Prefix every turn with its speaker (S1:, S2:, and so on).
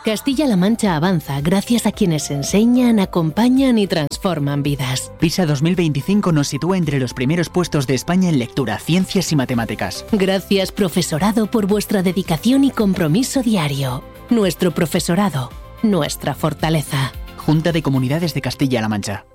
S1: Castilla-La Mancha avanza gracias a quienes enseñan, acompañan y transforman vidas.
S2: PISA 2025 nos sitúa entre los primeros puestos de España en lectura, ciencias y matemáticas.
S1: Gracias, profesorado, por vuestra dedicación y compromiso diario. Nuestro profesorado, nuestra fortaleza.
S2: Junta de Comunidades de Castilla-La Mancha.